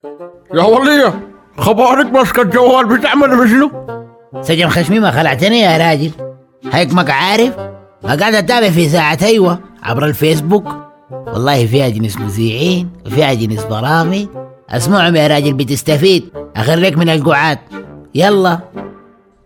يا ولية، خبارك ماسكة الجوال بتعمل بشنو؟ سجن خشمي ما خلعتني يا راجل. هيك عارف ما قاعد اتابع في ساعة ايوه عبر الفيسبوك. والله فيها جنس مذيعين وفيها جنس برامج. اسمعهم يا راجل بتستفيد. اخريك من القعاد. يلا